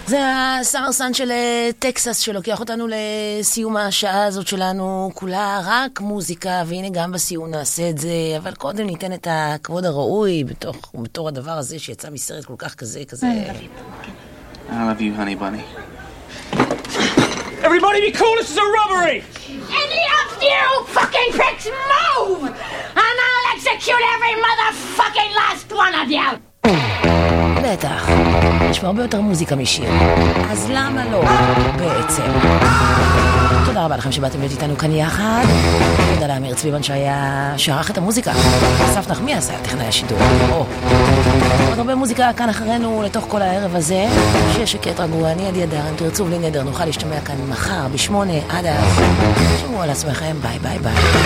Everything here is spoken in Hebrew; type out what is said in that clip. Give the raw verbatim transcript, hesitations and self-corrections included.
זה הסאמרסן של טקסס שלוקח אותנו לסיום השעה הזאת שלנו, כולה רק מוזיקה, והנה גם בסיום נעשה את זה, אבל קודם ניתן את הכבוד הראוי בתוך, בתור הדבר הזה שיצא מסרט כל כך כזה, כזה. I love you. I love you, honey bunny. Everybody be cool, this is a robbery! Any of you fucking pricks move! And I'll execute every motherfucking last one of you! בטח, יש פה הרבה יותר מוזיקה משיר, אז למה לא בעצם? תודה רבה לכם שבאתם להיות איתנו כאן יחד. תודה לאמיר צביבן שהיה שערך את המוזיקה. אסף נחמי עשה טכנאי השידור. או, עוד הרבה מוזיקה כאן אחרינו לתוך כל הערב הזה. שיהיה שקט רגוע, אני עדי אדר, אם תרצו בלי נדר נוכל להשתמע כאן מחר בשמונה עד אז. שמעו על עצמכם, ביי ביי ביי.